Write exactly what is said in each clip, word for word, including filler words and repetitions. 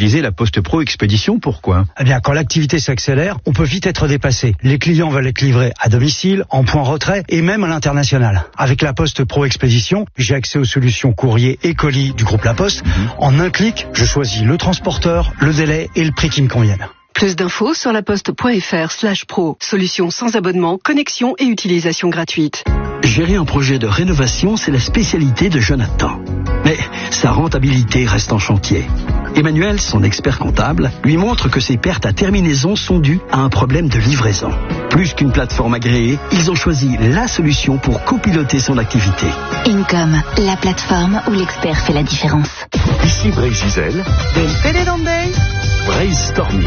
utiliser la Poste Pro Expédition. Pourquoi ? Eh bien, quand l'activité s'accélère, on peut vite être dépassé. Les clients veulent être livrés à domicile, en point retrait et même à l'international. Avec la Poste Pro Expédition, j'ai accès aux solutions courrier et colis du groupe La Poste. Mmh. En un clic, je choisis le transporteur, le délai et le prix qui me conviennent. Plus d'infos sur laposte.fr slash pro. Solution sans abonnement, connexion et utilisation gratuite. Gérer un projet de rénovation, c'est la spécialité de Jonathan. Mais sa rentabilité reste en chantier. Emmanuel, son expert comptable, lui montre que ses pertes à terminaison sont dues à un problème de livraison. Plus qu'une plateforme agréée, ils ont choisi la solution pour copiloter son activité. Income, la plateforme où l'expert fait la différence. Ici Bray Gisèle. Brainstorming.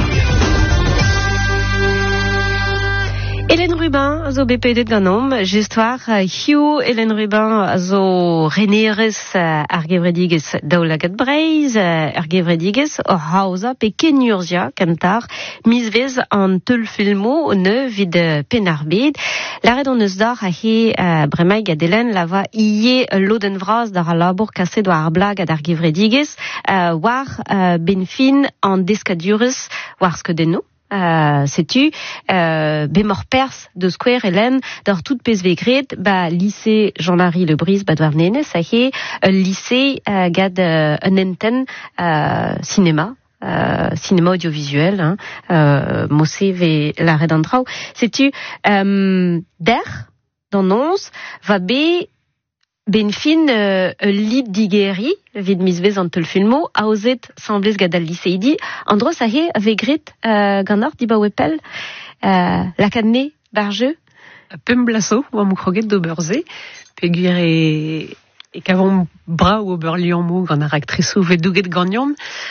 Hélène Rubin, zo B P D ganom, gestoire Hugh Hélène Rubin, zo reneres ar gevredigez daoulagat breiz, ar gevredigez o hausa pe kenurgia kantar misvez an teul filmo ne vid penarbed. La red on eus dar a he bremaig gad Hélène lava ie loden vraz dar a labour kaset war ar blag ad ar gevredigez war benfin an deskadurez war skedenno. Euh, sais-tu, euh, bémor pers de square Hélène, dans toute P S V grid, bah, lycée Jean-Larry Le Brise, bah, doar nene, ça y est, lycée, euh, gad, euh, un enten, euh, cinéma, euh, cinéma audiovisuel, hein, euh, mossé ve la redandrau. Sais-tu, euh, der, dans nons, va bé, benfin, euh, lid digeri, vid misvez an teul filmo, a ozet semblez gad al liceidi, andros a he ave grit uh, gant di ba wepel, uh, lakadne barjeu. Pem blaso, oa mou kroget d'oberze, peguer e, e kavon bra ou ober liammo gant ar actresou ve douget gagnon,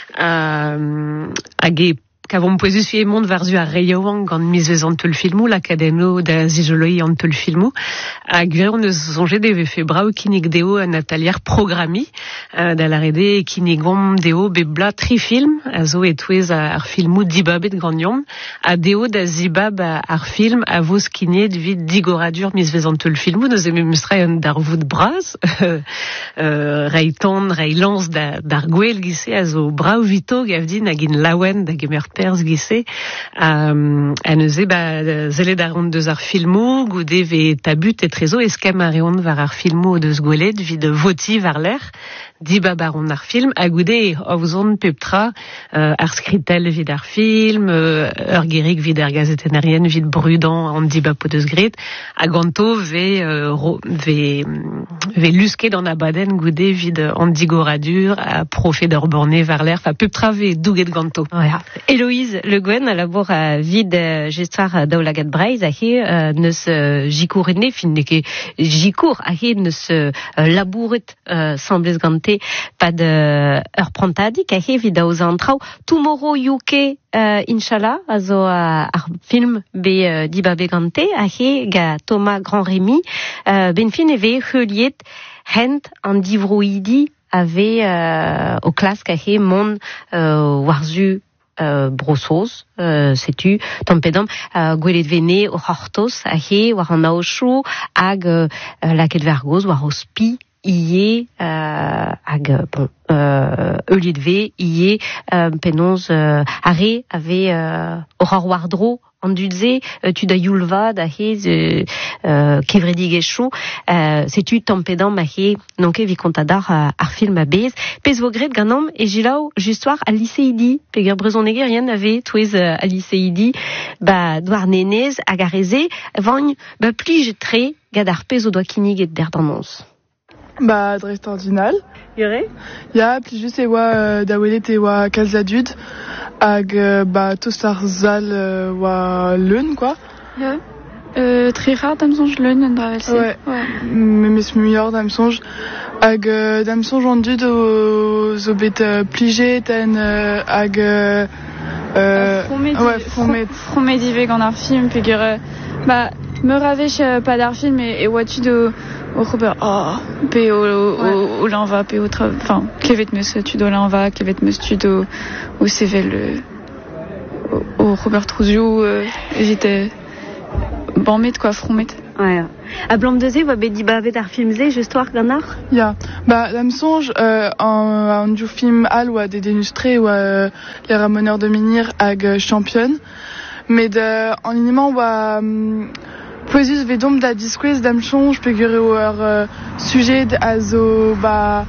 uh, hag e kavon poezus vie mont varzu ar reioan gant misvez an teul filmou, l'akadeno da zijoloi an teul filmou, hag on eus sonje de fe brao kinig deo an atelier programi, uh, da la rede kinig gom deo be bla tri film, a zo etouez ar filmou dibabet gagnon, a deo da zibab ar film a voz kinet vid digoradur misvez an teul filmou, neus eme mustra an dar vout braz, uh, rei ton, rei lans da, dar gwell gise a zo brao vito gavdin hag in lawen da gemer pers gise, um, a neuze ba zelet ar on deus ar filmou, goude ve tabut et trezo eskem a reont var ar filmou deus gwelet vid voti var l'er, diba baron ar film, a goude ouzon peptra uh, ar skritel vid ar film, uh, ur gerig vid ar gazetenarien vid brudan an diba po deus gret, a ganto ve, uh, ro, ve, ve lusket an abaden goude vid an digoradur, a profet d'ur borne var l'er, fa peptra ve douget ganto. Voilà. Héloïse Le Guen a labour a vid uh, gestoire daoulagat breiz a he uh, neus uh, jikourene fin neke jikour a he neus uh, labouret uh, semblez gante pad uh, ur prantadik a he vid aoz an trao tomorrow U K uh, inshallah a zo uh, ar film be uh, dibabe gante a he ga Thomas Grand Rémy uh, ben fin eve heuliet hent an divroidi ave uh, o klask a he mon uh, warzu Uh, brossos, uh, sais-tu, tampedam, uh, gwelet vene o hortos a he, war an aochou, hag uh, laket vergoz, war o spi, ie, uh, hag, bon, uh, euliet ve, ie, uh, penons, uh, are, ave, uh, or wardro, an dudze, uh, tu da yulva, da he, uh, uh, kevredig echou, uh, sais-tu, tampedam a he, nonke vi kontadar uh, ar film a bez, pez vo gret ganom, e jilau, justoir al liceidi, peger brezon ege rien ave, touez uh, al liceidi, ba, doar nenez, hag a reze, vagn, ba, pli jetre, gad ar pez o doa kinig et der danons. Bah, dreist ordinal. Yere? Ya, pli just e oa euh, da welet e oa kalzadud, hag euh, bah, tost ar zal euh, oa leun, quoi. Ja. Euh, très rare d'amsonge leun an dravelse. Ouais. Ouais. Memes muior d'amsonge. Hag euh, d'amsonge an dud o zo bet euh, pliget en euh, hag... Euh, euh, Fromet ouais, fromet. Fromet dive gant ar film, peger... Euh, bah, me ravech euh, pas d'ar film e, e oa tud o... O Robert, oh, pe o, o, o, o l'enva, pe o tra... Enfin, kevet meus tud o l'enva, kevet meus tud o, o sevel... O, o Robert Trouzio, euh, evite... Banmet, quoi, fromet. Ouais. A blanc de zé, va bedi bavet ar film zé, justoire ganar? Ya. Bah, la me songe, euh, en, en du film al ou à des dénustrés ou à les ramoneurs de menhir hag championne. Mais de, en iniment ou à, um, poésie ve dom da disquez d'am songe, pegure ou ar euh, sujet à zo, bah,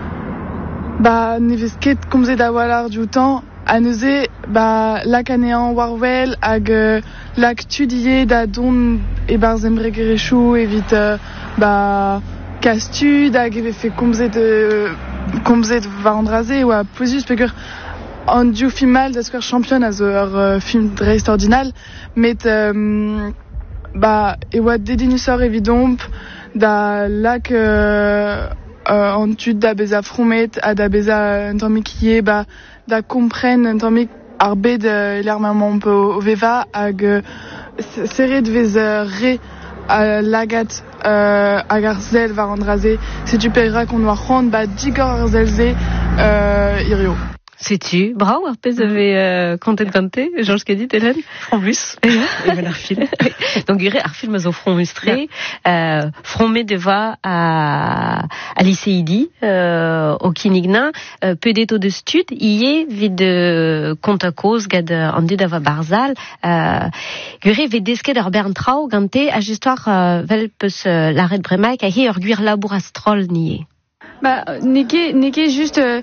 bah, nevesket komze da walar du temps. A neuze, bah, lak anean warwell hag euh, lak tudier da don e bar zembreg evit euh, bah, kastud hag eve fait komzet de komzet varandraze ou a poesus pegur an du film mal da square champion a zo ur euh, film dreist ordinal met euh, bah e oa dedinusor evidomp da lak euh, euh, an tud da beza fromet a da beza un tammik ie bah da kompren un tammik ar bet euh, l'ermament o veva hag euh, seret vez euh, re a lagat euh, hag ar zel var an draze se tu pegera qu'on doit rendre bah digor ar zelze euh, irio. Sais-tu, bravo, arpez avait euh, content canté, Georges Cadit, Hélène? Fromus. Et ben arfil. Donc, il y aurait arfil, mais au front mustré, euh, fromé deva à, à lycéidi, euh, au Kinigna, euh, peu d'étaux de stud, y est, vide, compte à cause, gade, en dud ava barzal, euh, il y aurait vide desquet ar Berntrau, ganté, à justoire, euh, velpes, euh, l'arrêt de Bremaik, a hi, urguir labour astrol nié. Bah, neke, neke juste euh,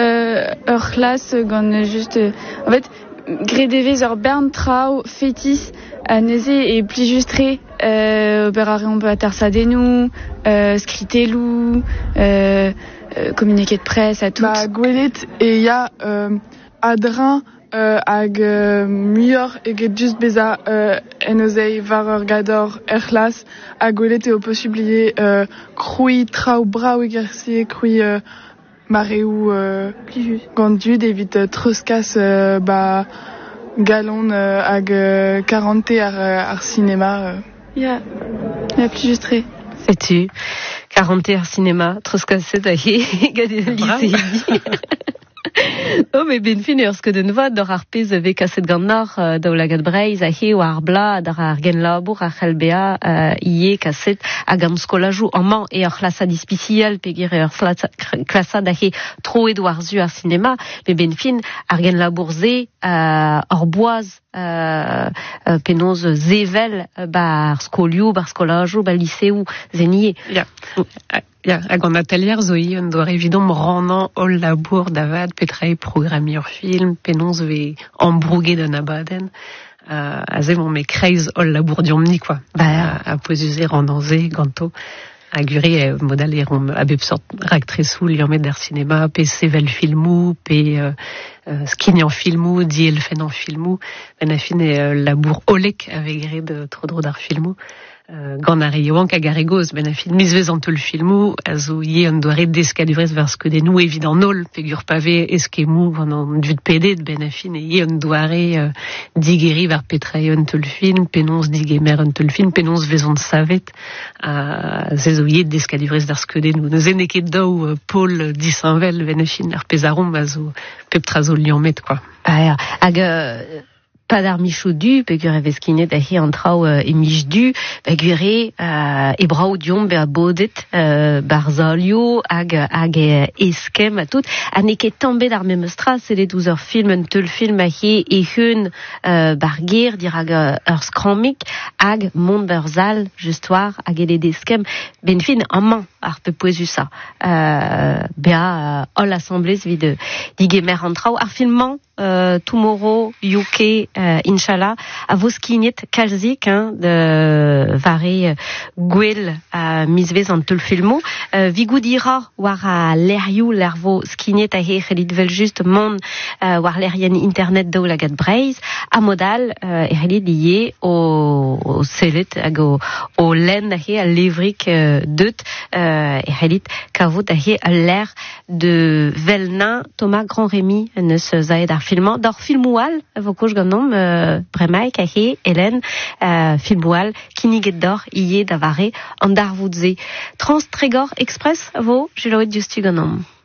ur classe gant juste euh, en fait gredevez ur bern trao fétis a neuze et pli justre euh, oberare on peut atersadenou euh, skritelou euh, euh, communiqué de presse à tout. Bah, gwelet et ya euh, adrin euh, hag euh, muior eget just beza euh, en euzei var ur gador er classe a gwelet eo possiblier euh, kroui trao brao egersi kroui euh, mareou euh, gant dud evit euh, treuskas euh, bah galon euh, hag euh, quarante ar, ar cinéma euh. Ya, ya pli justre. Sais-tu, quarante ar cinéma, treuskas set a hi, gade lycéidi. Oh, mais ben fin, ur sket en vat, d'or ar pez ve kaset gant nar, euh, daou lagad breiz, a he, ou ar bla, d'ar ar gen labour, ar c'helbea, euh, ie kaset, hag am skolajou, an man, e ur klasa dispicial, pegir e ur klasa da he, tro edo ar zu ar cinema, mais ben fin, ar gen labour ze, euh, ur boaz, euh, euh, penoz zevel, euh, ba ar skolioù, ba ar skolajou, ba lycéou, zenie. Ya. Ya, hag an atelier zo i, on doar evidom rannan ol labour davad petrae programmi ur film, penonz ve embrouget d'un abaden, euh, a zevon me kreiz ol labour diomni, quoi. Bah, a, a poezuze randanze, ganto, a gure e modal e rom a bep sort ragtresou liamet d'ar cinema, pe sevel filmou, pe euh, euh, skignan filmou, diel fen an filmou, ben a fin e euh, labour olek ave gred tro dro d'ar filmou. Uh, gant ar eoank hag ar egoz, ben a fin mizvez an teul filmou, a zo ie an doare deskaduvrez var skedenou evit an ol, pegur pave eskemou gant an dud pedet, ben a fin e ie an doare uh, digeri var petrae an teul film, penonz digemer an teul film, penonz vezont savet, a uh, ze zo ie deskaduvrez dar skedenou. Neuze neket daou uh, Paul disanvel, ben a fin ar pezarom a zo pep trazo liamet, quoi. Ah, hag... Uh... pas d'ar michoudu, pegur e veskine da hi an trao euh, e michdu, pegure euh, e brao diom be a bodet euh, barzalio hag, hag e eskem a tout. A neket tambe d'ar memestra, se le douze ur film, un teul film a hi e hun euh, barger, dir hag ur skramik, hag mont berzal, justoir, hag e le deskem, ben fin an man ar pe poezu sa. Euh, bea euh, ol assemblez vid digemer an trao. Ar filman, euh, tomorrow, U K, Uh, Inch'Allah, a vos skinet kalzik, hein, de vare gwell a uh, misvez an teul filmo. Uh, Vigou dira war a l'erioù l'ervo skinet a he c'helit vel just mon uh, war l'erien internet daou lagad breiz, a modal uh, e c'helit lié o, o selet hag o, o len a he a levrik uh, deut uh, e c'helit kavout a he a l'air de velna Thomas Grand Rémy neus zaed ar filman d'or filmoual vo koj gant Euh, Bremaik a he, Hélène, euh, filmoual, kiniget d'or, ié davare, an darvoudze. Trans Trégor Express, vo, je l'aurais justu ganom.